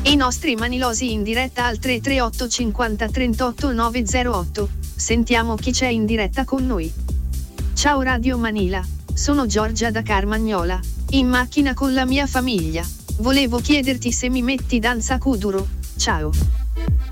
E i nostri manilosi in diretta al 338 50 38 908. Sentiamo chi c'è in diretta con noi. Ciao Radio Manila, sono Giorgia da Carmagnola, in macchina con la mia famiglia. Volevo chiederti se mi metti Danza Kuduro. Ciao.